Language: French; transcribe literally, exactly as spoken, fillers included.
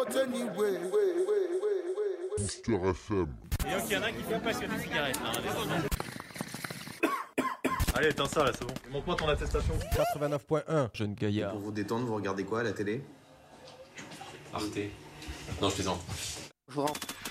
not anyway. Booster F M. Et donc il y en a qui sont passionnés de cigarettes, hein, allez, éteins ça là, c'est bon. Montre-moi ton attestation. quatre-vingt-neuf point un, jeune gaillard. Pour vous détendre, vous regardez quoi à la télé? Arte. Non, je plaisante. Je rentre.